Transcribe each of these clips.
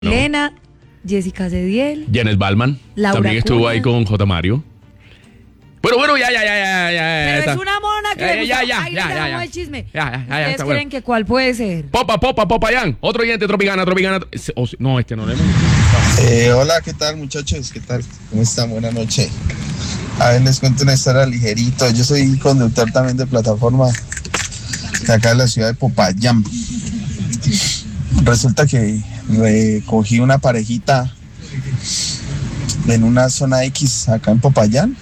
¿no? Elena, Jessica Cediel, Janet Ballman. Laura También estuvo Cunha. ahí con J. Mario. Bueno, ya. Pero está. es una mona que le gusta. Ahí le damos el chisme. Ya, ¿Ustedes está creen bueno. que cuál puede ser? Popayán. Otro oyente, Tropicana. No, este no le hemos. Hola, ¿qué tal, muchachos? ¿Qué tal? ¿Cómo están? Buenas noches. A ver, les cuento una historia ligerito. Yo soy conductor también de plataforma de acá de la ciudad de Popayán. Resulta que recogí una parejita en una zona X acá en Popayán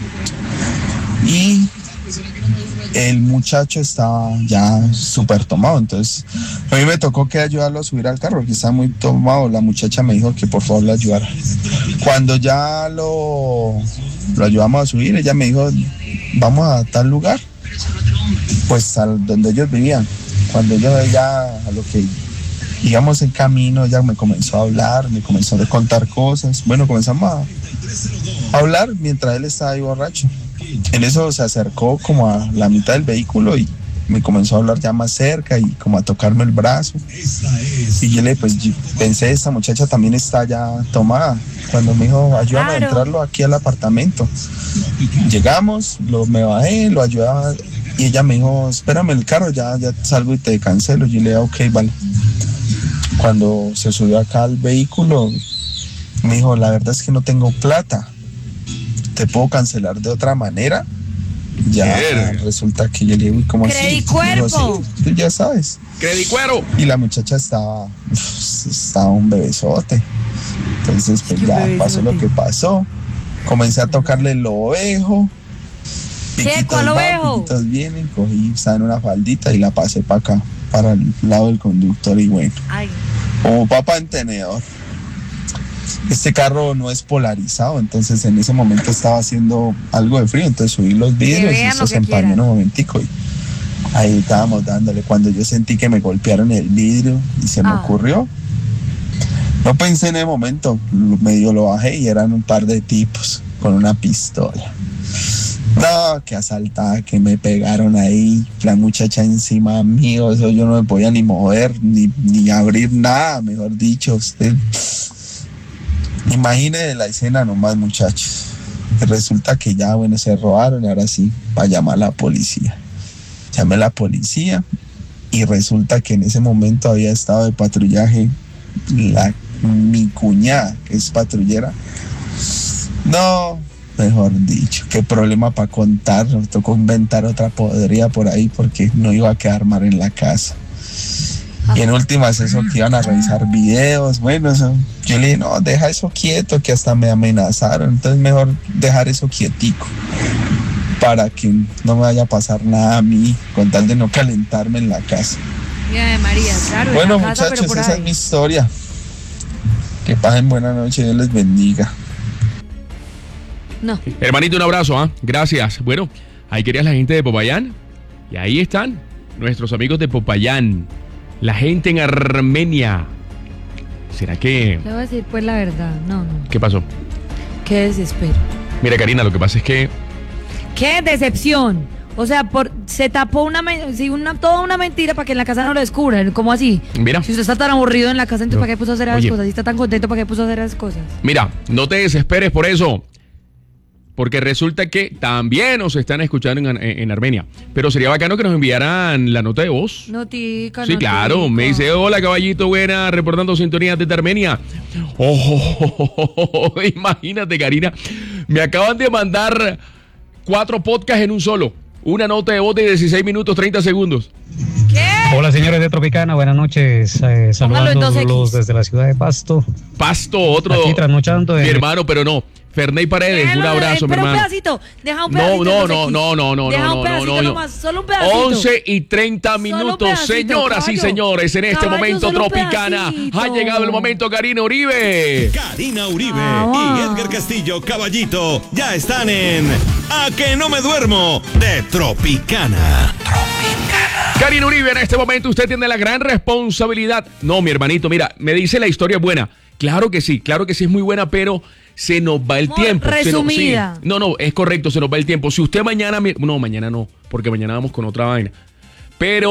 y el muchacho estaba ya súper tomado, entonces a mí me tocó que ayudarlo a subir al carro porque estaba muy tomado. La muchacha me dijo que por favor le ayudara. Cuando ya lo ayudamos a subir, ella me dijo, vamos a tal lugar, pues a donde ellos vivían. Cuando yo ya a lo que íbamos en camino, ella me comenzó a hablar, me comenzó a contar cosas. Bueno, comenzamos a hablar mientras él estaba ahí borracho. En eso se acercó como a la mitad del vehículo y me comenzó a hablar ya más cerca y como a tocarme el brazo. Y yo pensé, esta muchacha también está ya tomada. Cuando me dijo, ayúdame a entrarlo aquí al apartamento. Llegamos, me bajé, lo ayudaba y ella me dijo, espérame el carro, ya salgo y te cancelo. Yo le dije, ok, vale. Cuando se subió acá al vehículo, me dijo, la verdad es que no tengo plata. ¿Te puedo cancelar de otra manera? Ya resulta que yo le digo, ¿cómo así? ¡Credicuerpo! Sí, tú ya sabes. ¡Credicuero! Y la muchacha estaba un bebesote. Entonces, pues ya pasó lo que pasó. Comencé a tocarle el ovejo. ¿Qué? ¿Cuál ovejo? Piquitos vienen, cogí, estaba en una faldita y la pasé para acá, para el lado del conductor y bueno. Ay. Como papa en tenedor. Este carro no es polarizado, entonces en ese momento estaba haciendo algo de frío, entonces subí los vidrios y eso se empañó en un momentico y ahí estábamos dándole. Cuando yo sentí que me golpearon el vidrio y se me ocurrió, no pensé en el momento, medio lo bajé y eran un par de tipos con una pistola. No, que asaltada, que me pegaron ahí, la muchacha encima mío, eso yo no me podía ni mover, ni abrir nada, mejor dicho, usted. Imagínese la escena nomás, muchachos. Resulta que ya, bueno, se robaron y ahora sí, para llamar a la policía. Llamé a la policía y resulta que en ese momento había estado de patrullaje mi cuñada, que es patrullera. No, mejor dicho, qué problema para contar. Nos tocó inventar otra podrida por ahí porque no iba a quedar mal en la casa. Y en últimas eso que iban a revisar videos, bueno, eso, yo le dije, no, deja eso quieto, que hasta me amenazaron, entonces mejor dejar eso quietico, para que no me vaya a pasar nada a mí, con tal de no calentarme en la casa. Mira, María, claro. Bueno, en la casa, muchachos, pero esa es mi historia. Que pasen buena noche, Dios les bendiga. No. Hermanito, un abrazo, gracias. Bueno, ahí querías la gente de Popayán y ahí están nuestros amigos de Popayán. La gente en Armenia. ¿Será que...? Le voy a decir pues la verdad. No. ¿Qué pasó? Qué desespero. Mira, Karina, lo que pasa es que... ¡Qué decepción! O sea, se tapó toda una mentira para que en la casa no lo descubran. ¿Cómo así? Mira. Si usted está tan aburrido en la casa, entonces ¿para qué puso a hacer esas Oye. cosas? Si está tan contento, ¿para qué puso a hacer esas cosas? Mira, no te desesperes por eso. Porque resulta que también nos están escuchando en Armenia. Pero sería bacano que nos enviaran la nota de voz. Notica. Sí, claro. Me dice, hola, caballito, buena, reportando sintonías desde Armenia. Imagínate, Karina. Me acaban de mandar 4 podcasts en un solo. Una nota de voz de 16 minutos, 30 segundos. ¿Qué? Hola, señores de Tropicana, buenas noches. Saludándolos desde la ciudad de Pasto. Pasto, otro. Aquí trasnochando. Mi hermano, pero no. Ferney Paredes, un abrazo, mi hermano. Un pedacito, deja un pedacito. No. Deja un pedacito nomás, solo un pedacito. 11:30 minutos, señoras y señores, en este momento Tropicana. Ha llegado el momento, Karina Uribe. Karina Uribe y Edgar Castillo, caballito, ya están en A que no me duermo de Tropicana. Karina Uribe, en este momento usted tiene la gran responsabilidad. No, mi hermanito, mira, me dice la historia es buena. Claro que sí es muy buena, pero se nos va el tiempo. Resumida. No, es correcto, se nos va el tiempo. Si usted mañana no, porque mañana vamos con otra vaina. Pero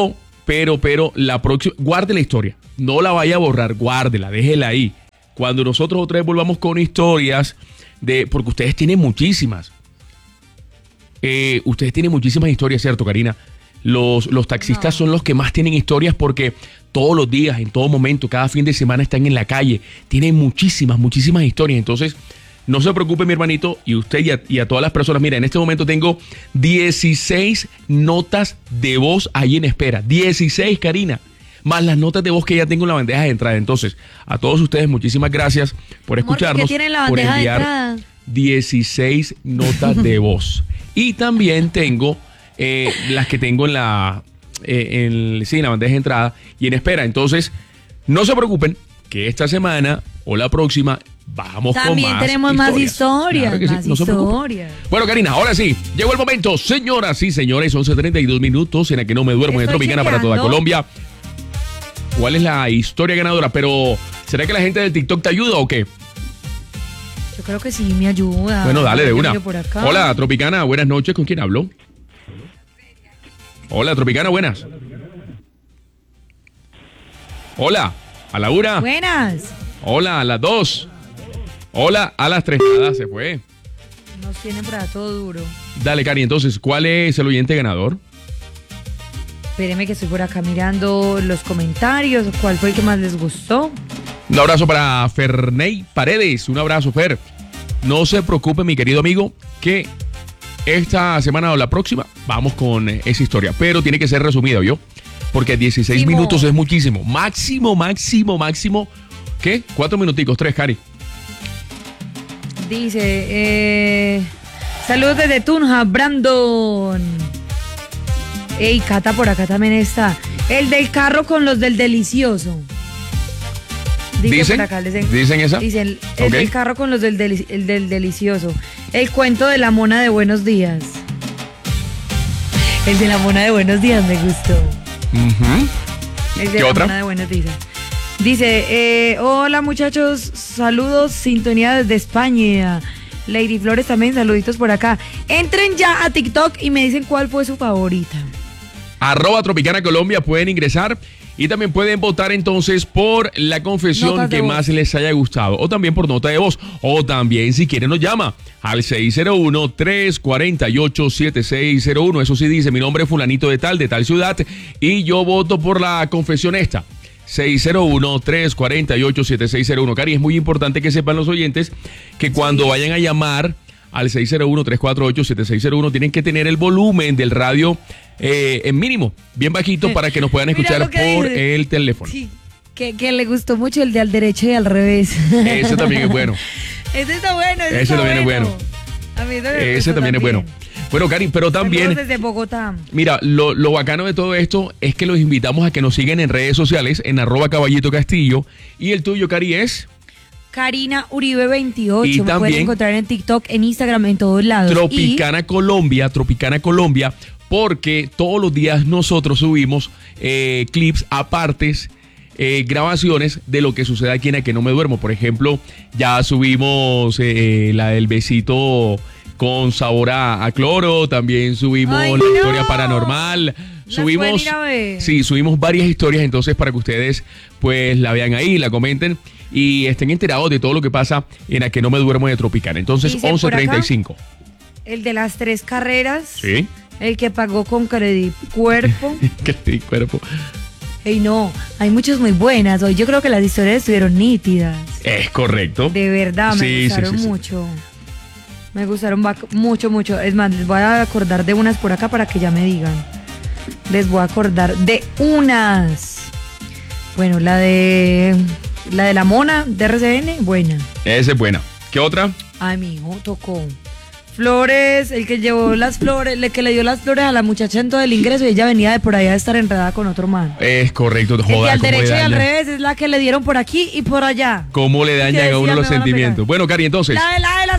Pero la próxima, guarde la historia. No la vaya a borrar, guárdela, déjela ahí. Cuando nosotros otra vez volvamos con historias porque ustedes tienen muchísimas. Ustedes tienen muchísimas historias, ¿cierto, Karina? Los taxistas son los que más tienen historias porque todos los días, en todo momento, cada fin de semana están en la calle. Tienen muchísimas historias. Entonces, no se preocupe, mi hermanito, y usted y a todas las personas. Mira, en este momento tengo 16 notas de voz ahí en espera. 16, Karina. Más las notas de voz que ya tengo en la bandeja de entrada. Entonces, a todos ustedes, muchísimas gracias por escucharnos. ¿Qué tiene en la por bandeja enviar de entrada? 16 notas de voz. Y también tengo las que tengo en la bandeja de entrada y en espera. Entonces, no se preocupen que esta semana o la próxima vamos también con más tenemos historias. Más historias. Claro que sí, no se preocupen. Bueno, Karina, ahora sí, llegó el momento. Señoras y señores, 11:32 minutos en la que no me duermo de Tropicana para toda Colombia. ¿Cuál es la historia ganadora? Pero, ¿será que la gente del TikTok te ayuda o qué? Yo creo que sí me ayuda. Bueno, dale de una. Hola, Tropicana, buenas noches. ¿Con quién hablo? Hola, Tropicana, buenas. Hola, a la 1. Buenas. Hola, a las 2. Hola, a las 3. Nada, se fue. Nos tienen para todo duro. Dale, Cari, entonces, ¿cuál es el oyente ganador? Espéreme que estoy por acá mirando los comentarios. ¿Cuál fue el que más les gustó? Un abrazo para Ferney Paredes. Un abrazo, Fer. No se preocupe, mi querido amigo, que esta semana o la próxima vamos con esa historia. Pero tiene que ser resumido, ¿yo? Porque 16 minutos es muchísimo. Máximo. ¿Qué? 4 minuticos, 3, Cari. Dice, saludos desde Tunja, Brandon. Ey, Cata por acá también está. El del carro con los del delicioso. ¿Dicen esa? Dicen el del carro con los del delicioso. El cuento de la mona de buenos días. El de la mona de buenos días me gustó. El de ¿Qué la otra? Mona de buenos días. Dice, hola muchachos, saludos, sintonía desde España. Lady Flores también, saluditos por acá. Entren ya a TikTok y me dicen cuál fue su favorita. @Tropicana Colombia, pueden ingresar y también pueden votar entonces por la confesión que más les haya gustado, o también por nota de voz, o también si quieren nos llama al 601-348-7601. Eso sí dice, mi nombre es fulanito de tal ciudad y yo voto por la confesión esta. 601-348-7601. Cari, es muy importante que sepan los oyentes que cuando vayan a llamar al 601-348-7601 tienen que tener el volumen del radio en mínimo, bien bajito, para que nos puedan escuchar por el teléfono. Sí, que le gustó mucho el de al derecho y al revés. Ese también es bueno. Ese está bueno. Ese también es bueno. A mí ese también es bueno. Bueno, Cari, pero también, desde Bogotá. Mira, lo bacano de todo esto es que los invitamos a que nos sigan en redes sociales, en @CaballitoCastillo. Y el tuyo, Cari, es Karina Uribe 28. Y me también pueden encontrar en TikTok, en Instagram, en todos lados. Tropicana Colombia, porque todos los días nosotros subimos clips apartes, grabaciones de lo que sucede aquí en A Que No Me Duermo. Por ejemplo, ya subimos la del besito con sabor a cloro, también subimos la historia paranormal, subimos varias historias, entonces para que ustedes pues la vean ahí, la comenten y estén enterados de todo lo que pasa en A Que No Me Duermo de Tropicana. Entonces, 11:35. El de las 3 carreras. Sí. El que pagó con Credit Cuerpo. Credit Cuerpo. Ey, no, hay muchas muy buenas. Hoy yo creo que las historias estuvieron nítidas. Es correcto. De verdad, me gustaron mucho. Me gustaron mucho. Es más, les voy a acordar de unas por acá para que ya me digan. Les voy a acordar de unas. Bueno, la de la mona de RCN, buena. Esa es buena. ¿Qué otra? Ay, mi hijo tocó. Flores, el que llevó las flores, el que le dio las flores a la muchacha en todo el ingreso y ella venía de por allá a estar enredada con otro man. Es correcto. Joder, el de al derecho y al revés es la que le dieron por aquí y por allá. ¿Cómo le dañan a uno los sentimientos? Bueno, Cari, entonces. La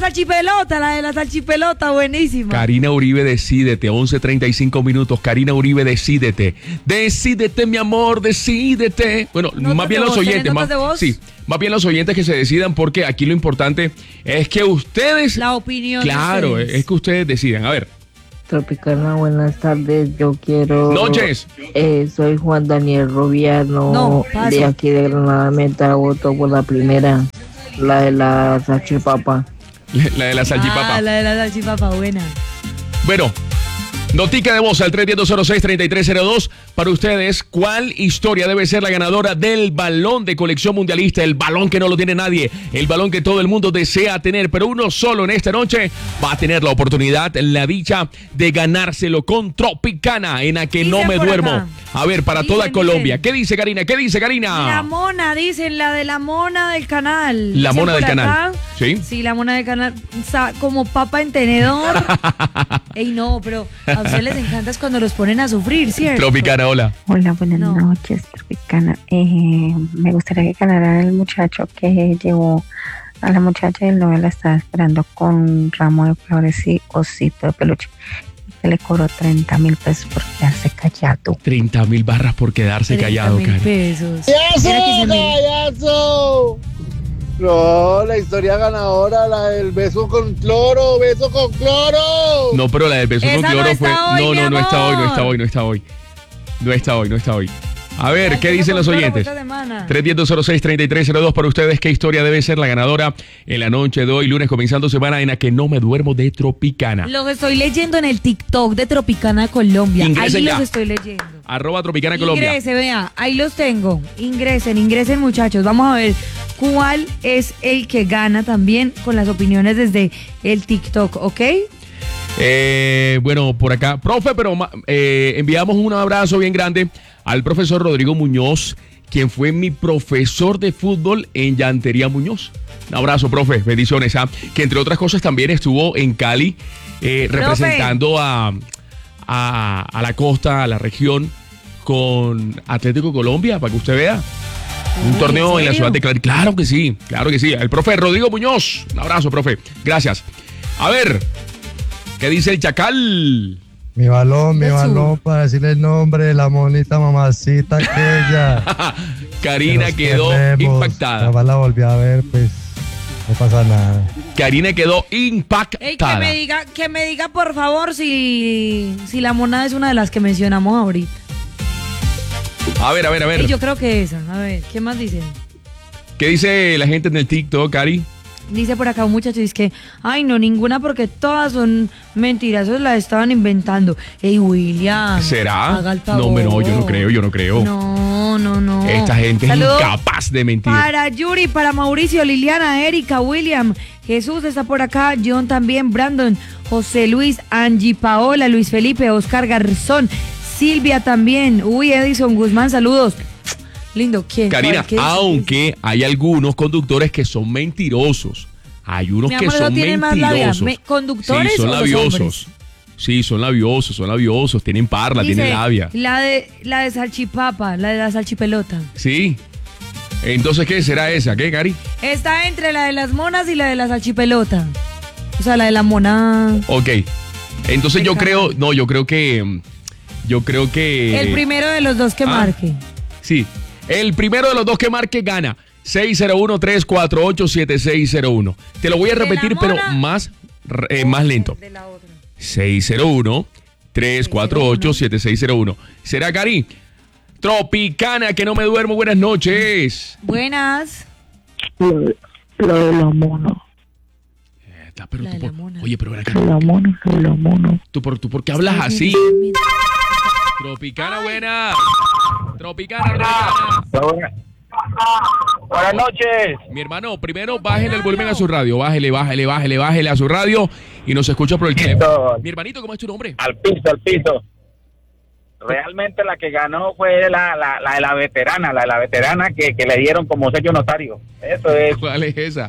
de la salchipelota, buenísima. Karina Uribe, decídete, 11:35 minutos. Karina Uribe, decídete. Decídete, mi amor, decídete. Bueno, más bien los oyentes. Más bien los oyentes que se decidan, porque aquí lo importante es que ustedes. La opinión. Claro, es que ustedes decidan. A ver. Tropicana, buenas tardes. Yo quiero. Noches. Soy Juan Daniel Roviano. No, de aquí de Granada Meta. Voto por la primera. La de la salchipapa. La de la salchipapa. La de la salchipapa, buena. Bueno, notica de voz al 310-06-3302 para ustedes. ¿Cuál historia debe ser la ganadora del balón de colección mundialista? El balón que no lo tiene nadie, el balón que todo el mundo desea tener, pero uno solo en esta noche va a tener la oportunidad, la dicha de ganárselo con Tropicana en A Que No Me Duermo. Acá. A ver, para toda Colombia. ¿Qué dice Karina? ¿Qué dice Karina? La mona, dicen, la de la mona del canal. La Dicen mona del por canal. acá. Sí. Sí, la mona del canal. Como papa en tenedor. Ey, no, pero a ustedes les encanta es cuando los ponen a sufrir, ¿cierto? Tropicana, hola. Hola, buenas noches, Tropicana. Me gustaría que ganara el muchacho que llevó a la muchacha del novio, la estaba esperando con un ramo de flores y osito de peluche. Que le cobró 30,000 pesos por quedarse callado. 30,000 barras por quedarse callado, 30,000 Karen. pesos. ¡Callazo! No, la historia ganadora, la del beso con cloro, beso con cloro. No, pero la del beso con Esa no cloro está fue. hoy, mi No está hoy, no amor. está hoy, no está hoy. No está hoy. A ver, El ¿qué beso dicen con los cloro oyentes? fue esta semana. 310-06-3302 para ustedes. ¿Qué historia debe ser la ganadora en la noche de hoy, lunes, comenzando semana en A Que No Me Duermo de Tropicana? Los estoy leyendo en el TikTok de Tropicana Colombia. Ingresen Ahí ya. los estoy leyendo. @Tropicana Colombia. Ingrese, vea, ahí los tengo. Ingresen, muchachos. Vamos a ver cuál es el que gana también con las opiniones desde el TikTok, ¿ok? Bueno, por acá, profe, pero enviamos un abrazo bien grande al profesor Rodrigo Muñoz, quien fue mi profesor de fútbol en Llantería Muñoz. Un abrazo, profe, bendiciones. Que entre otras cosas también estuvo en Cali representando a la costa, a la región, con Atlético Colombia, para que usted vea. Un torneo en la ciudad de Cali. Claro que sí. El profe Rodrigo Muñoz. Un abrazo, profe. Gracias. A ver, ¿qué dice el Chacal? Mi balón para decirle el nombre de la monita mamacita aquella. Karina quedó impactada. Nada más la volví a ver, pues no pasa nada. Karina quedó impactada. Ey, que me diga por favor si la mona es una de las que mencionamos ahorita. A ver. Ey, yo creo que esa. A ver, ¿qué más dicen? ¿Qué dice la gente en el TikTok, Cari? Dice por acá un muchacho, dice que, ay, no, ninguna porque todas son mentiras, esos las estaban inventando. Ey, William. ¿Será? Haga el favor. No, yo no creo. No. Esta gente Saludos es incapaz de mentir. Para Yuri, para Mauricio, Liliana, Erika, William, Jesús está por acá, John también, Brandon, José Luis, Angie Paola, Luis Felipe, Oscar Garzón, Silvia también, Edison Guzmán, saludos. Lindo, ¿quién? Karina, aunque hay algunos conductores que son mentirosos. Hay unos que son mentirosos. ¿Conductores sí, son o labiosos. los hombres? Sí, son labiosos, tienen parla, Dice, tienen labia. La de salchipapa, la de la salchipelota. Sí. Entonces, ¿qué será esa? ¿Qué, Cari? Está entre la de las monas y la de la salchipelota. O sea, la de la mona. Ok. Entonces yo creo que el primero de los dos que marque. Sí. El primero de los dos que marque gana. 601-348-7601. Te lo voy a repetir, pero más lento. 601-348-7601. ¿Será, Cari? Tropicana, que no me duermo. Buenas noches. Buenas. Lo de la mona. Oye, pero ven acá. La mona. ¿Tú por qué hablas así? Tropicana, buena. Tropicana. Buenas noches. Mi hermano, primero bájele el volumen a su radio. Bájele a su radio y nos escucha por el teléfono. Mi hermanito, ¿cómo es tu nombre? Al piso. Realmente la que ganó fue la de la veterana que le dieron como sello notario. Eso es. ¿Cuál es esa?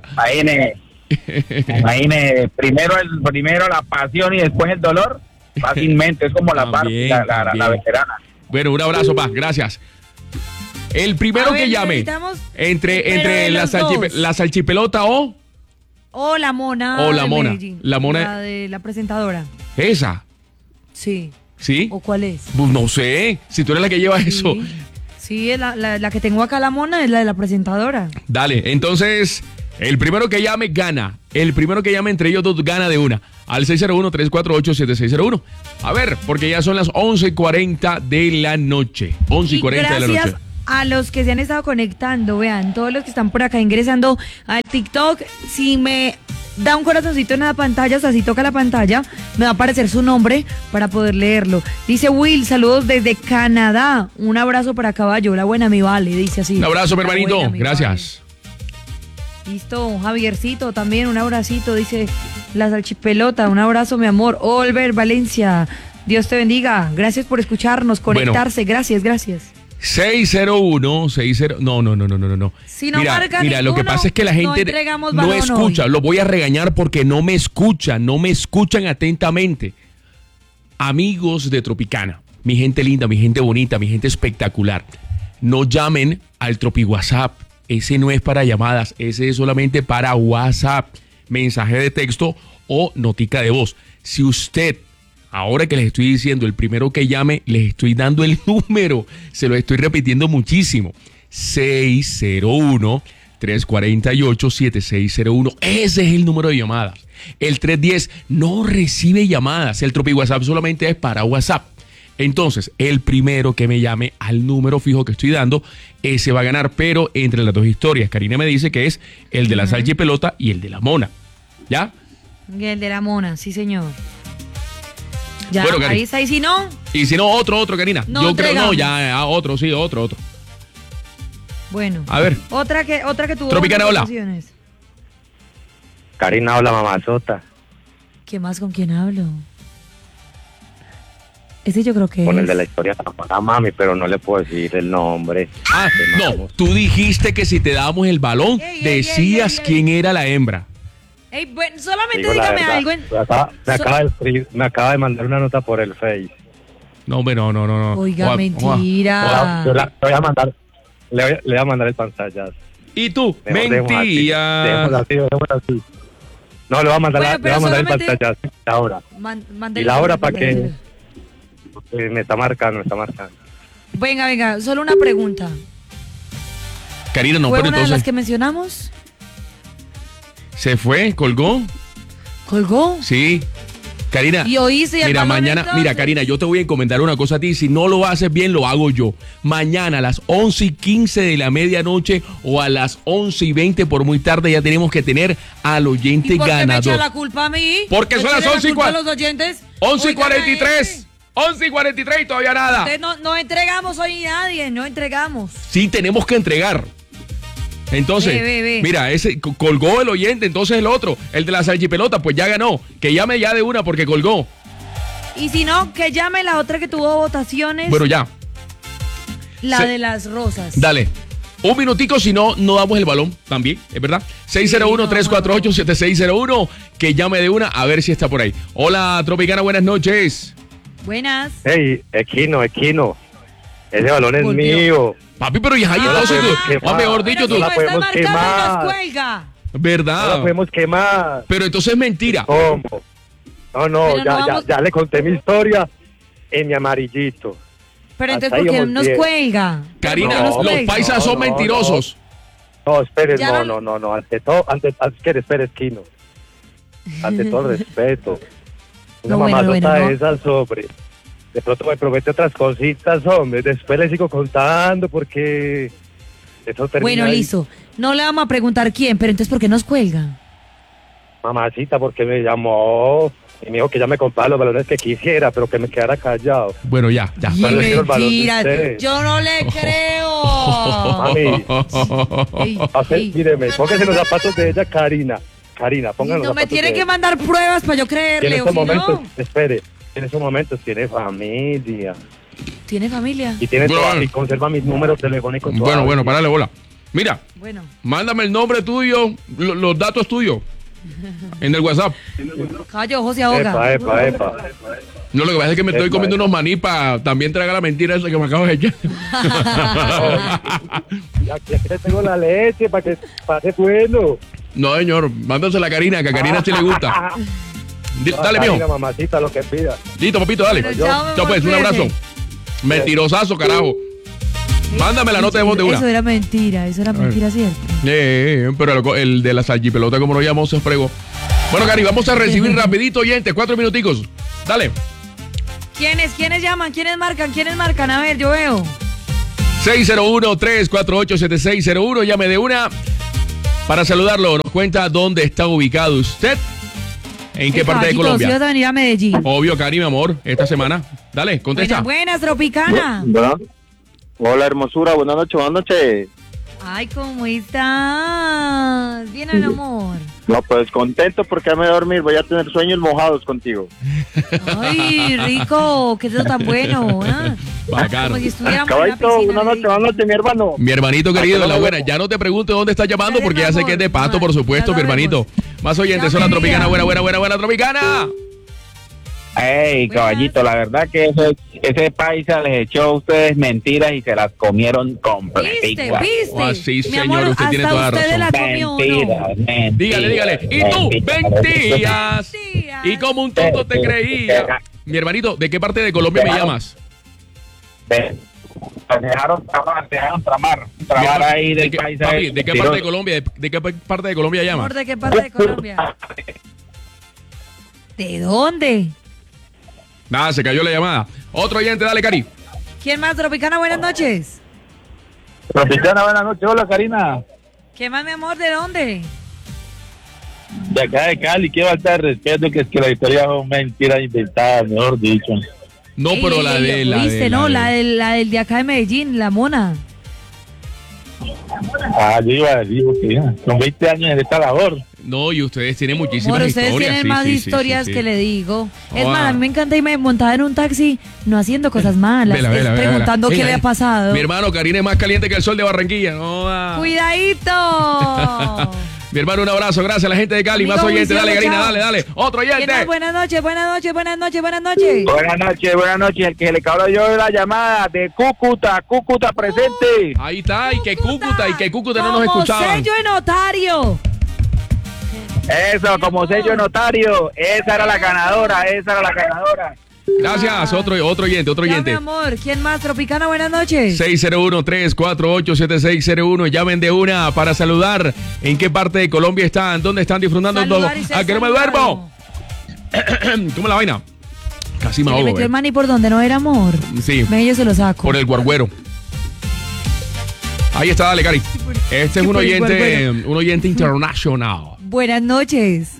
Imagine, primero la pasión y después el dolor. Fácilmente, es como la veterana. Bueno, un abrazo, Paz, gracias. El primero que llame entre la salchipelota o la mona. La mona. La de la presentadora. ¿Esa? Sí. ¿Sí? ¿O cuál es? Pues no sé, si tú eres la que lleva eso. Sí, la que tengo acá, la mona, es la de la presentadora. Dale, entonces, El primero que llame gana. El primero que llame entre ellos dos gana de una. Al 601-348-7601. A ver, porque ya son las 11:40 de la noche. 11:40 de la noche. Gracias a los que se han estado conectando. Vean, todos los que están por acá ingresando al TikTok. Si me da un corazoncito en la pantalla, o sea, si toca la pantalla, me va a aparecer su nombre para poder leerlo. Dice Will, saludos desde Canadá. Un abrazo para Caballo. La buena mi vale, dice así. Un abrazo, mi hermanito. Gracias. Vale. Listo, Javiercito también, un abracito, dice la salchipelota, un abrazo, mi amor. Olver Valencia, Dios te bendiga, gracias por escucharnos, conectarse, bueno. Gracias. 601-60, no. Si no mira, marca ninguno, lo que pasa es que la gente no escucha, lo voy a regañar porque no me escuchan atentamente. Amigos de Tropicana, mi gente linda, mi gente bonita, mi gente espectacular, no llamen al Tropi WhatsApp. Ese no es para llamadas, ese es solamente para WhatsApp, mensaje de texto o notica de voz. Si usted, ahora que les estoy diciendo, el primero que llame, les estoy dando el número, se lo estoy repitiendo muchísimo. 601-348-7601, ese es el número de llamadas. El 310 no recibe llamadas, el Tropi WhatsApp solamente es para WhatsApp. Entonces, el primero que me llame al número fijo que estoy dando, ese va a ganar, pero entre las dos historias, Karina me dice que es el de la salchipelota y el de la mona. ¿Ya? Y el de la mona, sí señor. Ya, bueno, ahí está, y si no... Y si no, otro, Karina. No, yo creo, no, ya, otro. Bueno. A ver. Otra que tuvo... Tropicana, hola. Karina, hola, mamazota. ¿Qué más? ¿Con quién hablo? Ese yo creo que con el de la historia a mami, pero no le puedo decir el nombre. No, tú dijiste que si te dábamos el balón, decías quién era la hembra. Bueno, solamente dígame algo. Me acaba de mandar una nota por el Face. No, hombre, no. Oiga, mentira. Le voy a mandar, le voy a mandar el pantallazo. ¿Y tú? Mentira. Dejémoslo así. No, le voy a mandar, el pantallazo ahora. Y la hora para que... Me está marcando. Venga, solo una pregunta. Karina, no, ¿Fue pero una entonces... de las que mencionamos? ¿Se fue? ¿Colgó? ¿Colgó? Sí. Karina, y oíste, mira, mañana, entonces... Mira, Karina, yo te voy a encomendar una cosa a ti. Si no lo haces bien, lo hago yo. Mañana a las 11:15 de la medianoche o a las 11:20 por muy tarde ya tenemos que tener al oyente ganador. ¿Por qué me echa la culpa a mí? Porque son las 11:40. los oyentes? 11:43. 11:43 y todavía nada. No entregamos hoy nadie, no entregamos. Sí, tenemos que entregar. Entonces, mira, ese colgó el oyente, entonces el otro, el de la salchipelota, pues ya ganó. Que llame ya de una porque colgó. Y si no, que llame la otra que tuvo votaciones. Bueno, ya. De las rosas. Dale. Un minutico, si no, no damos el balón también, ¿es verdad? 601-348-7601, que llame de una, a ver si está por ahí. Hola, Tropicana, buenas noches. Buenas. Hey, Equino. Ese balón es mío. Papi, pero ya hay entonces, o mejor dicho, tú. No la podemos quemar. ¿Verdad? No la podemos quemar. Pero entonces es mentira. ¿Cómo? No, ya le conté mi historia en mi amarillito. Pero entonces, ¿por qué nos cuelga? Karina, los paisas son mentirosos. No, espere, no. Ante todo, espere, Esquino. Ante todo el respeto. Una mamazota de esas, sobre. De pronto me promete otras cositas, hombre. Después le sigo contando porque eso termina. Bueno, listo. No le vamos a preguntar quién, pero entonces, ¿por qué nos cuelga? Mamacita, porque me llamó y me dijo que ya me compraba los balones que quisiera, pero que me quedara callado. Bueno, ya. Mentira, yo no le creo. Mami, míreme, póngase los zapatos de ella, Karina, póngase no me tiene que mandar pruebas para yo creerle. En estos momentos, espere, en esos momentos tiene familia. ¿Tiene familia? Y y conserva mis números telefónicos. Bueno, parale bola. Mira, mándame el nombre tuyo, los datos tuyos. En el WhatsApp. Callo, ojo se ahoga. Epa. No, lo que pasa es que me estoy comiendo unos maní para también tragar la mentira esa que me acabo de echar. Aquí le tengo la leche para que pase bueno. No, señor, mándasela a Karina, que a Karina sí le gusta. Dale, mijo. Mamacita, lo que pida. Listo, papito, dale. Bueno, chao, pues, un abrazo. Mentirosazo, carajo. Mándame la nota de voz de una. Eso era mentira, ¿cierto? Pero el de la salchipelota, como lo llamamos, se fregó. Bueno, Cari, vamos a recibir rapidito, oyentes, 4 minuticos. Dale. ¿Quiénes llaman? ¿Quiénes marcan? A ver, yo veo. 601-348-7601, llame de una para saludarlo. Nos cuenta dónde está ubicado usted. ¿En qué parte de Colombia? Si vas a venir a Medellín. Obvio, Cari, mi amor, esta semana. Dale, contesta. Buenas, Tropicana. Hola, hermosura, buenas noches. Ay, ¿cómo estás? Bien, el amor. No, pues contento porque me voy a dormir, voy a tener sueños mojados contigo. Ay, rico, qué es eso tan bueno, ¿eh? Bacano. Como si estuviéramos Caballito, buenas noches, mi hermano. Mi hermanito querido, la buena. Ya no te pregunto dónde estás llamando porque ya sé que es de Pasto, por supuesto, mi hermanito. Más oyentes, hola, Tropicana, buena, Tropicana. Ey, caballito, la verdad que ese paisa les echó a ustedes mentiras y se las comieron completas. ¿Viste? Sí, mi señor, amor, usted tiene toda la razón. Mentiras. Dígale. Y tú, mentías. Y como un tonto te creía. Mi hermanito, ¿de qué parte de Colombia me llamas? Dejaron tramar ahí del país. Papi, ¿de qué parte de Colombia? ¿De qué parte de Colombia llamas? ¿De qué parte de Colombia? ¿De dónde? Nada, se cayó la llamada. Otro oyente, dale, Cari. ¿Quién más? Tropicana, buenas noches. Tropicana, buenas noches. Hola, Karina. ¿Qué más, mi amor? ¿De dónde? De acá de Cali, qué falta de respeto, que es que la historia son mentiras inventadas, mejor dicho. No, pero la del de acá de Medellín, la mona. Yo iba a decir que son 20 años en esta labor. No, y ustedes tienen muchísimas historias. Ustedes tienen más historias que le digo. Es Wow. más, a mí me encanta irme montada en un taxi, no haciendo cosas malas, preguntando qué le ha pasado. Mi hermano, Karina es más caliente que el sol de Barranquilla. No, ¡Cuidadito! Mi hermano, un abrazo. Gracias a la gente de Cali. Amigo, más oyentes. Dale, Luciano, Karina, dale. Otro oyente. Buenas noches. Buenas noches. El que le cabró yo la llamada de Cúcuta presente. Ahí está, y que Cúcuta no nos escuchaban. Sello de notario. Eso, como sello de notario. Esa era la ganadora. Gracias. Otro oyente. Ya, mi amor. ¿Quién más? Tropicana, buenas noches. 601-348-7601. Llamen de una para saludar. ¿En qué parte de Colombia están? ¿Dónde están disfrutando todo? ¿A que no me duermo? ¿Cómo la vaina? Casi me ahogo. ¿Me metió el maní por donde no era, amor? Sí. Yo se lo saco. Por el guarguero. Ahí está, dale, Cari. Este es un oyente internacional. Buenas noches.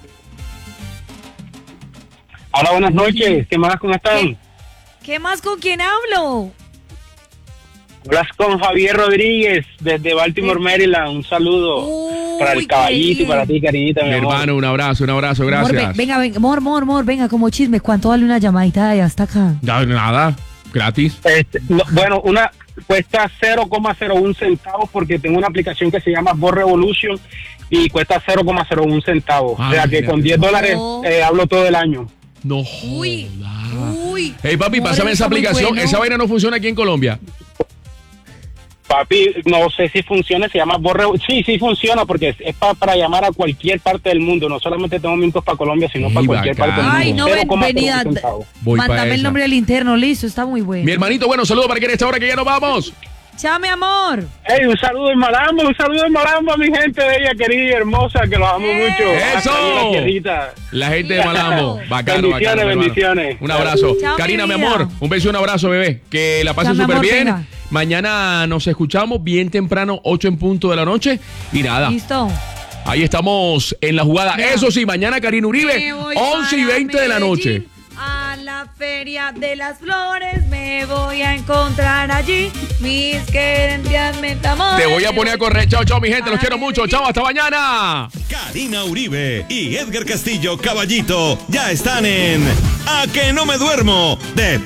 Hola, buenas noches. ¿Qué más? ¿Cómo están? ¿Qué más? ¿Con quién hablo? Hablas con Javier Rodríguez desde Baltimore, Maryland. Un saludo para el caballito y para ti, Karinita. Mi hermano, un abrazo, gracias. Amor, venga, amor, venga, como chisme. ¿Cuánto vale una llamadita de hasta acá? Ya, nada, gratis. Bueno, cuesta 0,01 centavos porque tengo una aplicación que se llama Voz Revolution y cuesta 0,01 centavos. O sea que con $10 hablo todo el año. No. Uy. Hey, papi, pásame esa aplicación. Bueno. Esa vaina no funciona aquí en Colombia. Papi, no sé si funciona, se llama Voz Revolution. Sí funciona porque es para llamar a cualquier parte del mundo. No solamente tengo minutos para Colombia, sino para cualquier parte del mundo. Ay, no, venida. Mándame el nombre del interno, listo, está muy bueno. Mi hermanito, bueno, saludo para que en esta hora que ya nos vamos. Chao, mi amor. Hey, un saludo en Malambo, a mi gente bella, querida y hermosa, que los amo mucho. ¡Eso! La gente de Malambo. Bacano, bendiciones. Un abrazo. Chao, Karina, mi amor, un beso y un abrazo, bebé. Que la pasen súper bien. Venga. Mañana nos escuchamos bien temprano, 8 en punto de la noche. Y nada. Listo. Ahí estamos en la jugada. Mira. Eso sí, mañana Karina Uribe, 11 y 20 de la noche. A la Feria de las Flores me voy a encontrar allí mis querencias metamores. Te voy a poner a correr. Chao, mi gente. Los quiero mucho. Chao, hasta mañana. Karina Uribe y Edgar Castillo, Caballito, ya están en A que no me duermo de